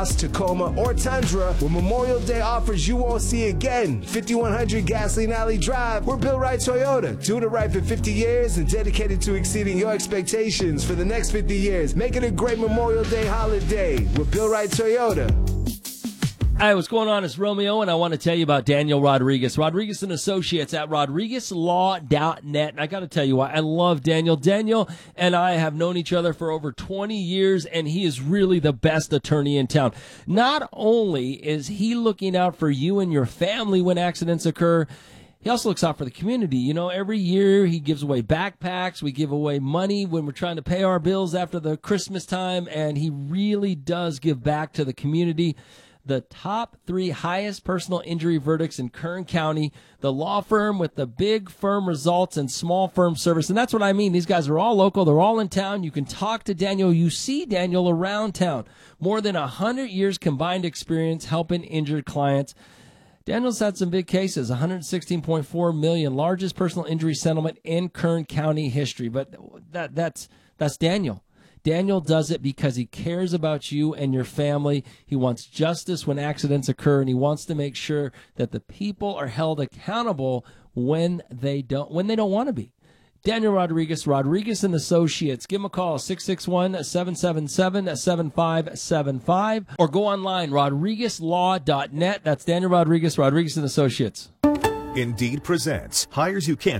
Tacoma, or Tundra, with Memorial Day offers you won't see again. 5100 Gasoline Alley Drive. We're Bill Wright Toyota, doing it right for 50 years and dedicated to exceeding your expectations for the next 50 years. Make it a great Memorial Day holiday with Bill Wright Toyota. Hi, what's going on? It's Romeo, and I want to tell you about Daniel Rodriguez. Rodriguez and Associates at RodriguezLaw.net. And I got to tell you why I love Daniel. Daniel and I have known each other for over 20 years, and he is really the best attorney in town. Not only is he looking out for you and your family when accidents occur, he also looks out for the community. You know, every year he gives away backpacks. We give away money when we're trying to pay our bills after the Christmas time, and he really does give back to the community. The top 3 highest personal injury verdicts in Kern County, the law firm with the big firm results and small firm service. And that's what I mean. These guys are all local. They're all in town. You can talk to Daniel. You see Daniel around town. More than 100 years combined experience helping injured clients. Daniel's had some big cases, $116.4 million, largest personal injury settlement in Kern County history. But that's Daniel. Daniel does it because he cares about you and your family. He wants justice when accidents occur, and he wants to make sure that the people are held accountable when they don't want to be. Daniel Rodriguez, Rodriguez and Associates. Give him a call, 661-777-7575, or go online, RodriguezLaw.net. That's Daniel Rodriguez, Rodriguez and Associates. Indeed presents Hires You Can't